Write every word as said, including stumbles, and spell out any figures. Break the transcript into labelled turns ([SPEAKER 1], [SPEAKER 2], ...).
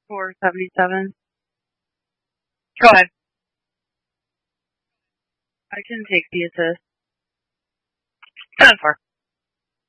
[SPEAKER 1] four seventy-seven. Go ahead. I can take the assist. ten four.